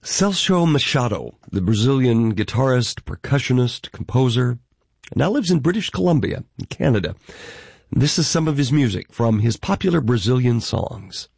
Celso Machado, the Brazilian guitarist, percussionist, composer, now lives in British Columbia, in Canada. This is some of his music from his popular Brazilian songs.